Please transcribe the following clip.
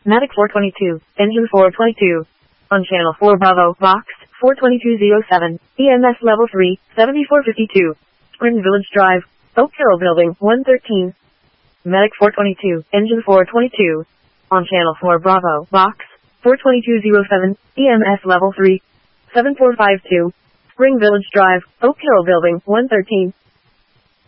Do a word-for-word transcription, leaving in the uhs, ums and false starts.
Matic four twenty-two, Engine four twenty-two. On Channel four Bravo, Box, four twenty-two oh seven, E M S Level three, seventy-four fifty-two. Spring Village Drive, Oak Hill Building, one thirteen. Matic four twenty-two, Engine four twenty-two. On Channel four Bravo, Box, four twenty-two oh seven, E M S Level three, seven four five two. Spring Village Drive, Oak Hill Building, one thirteen.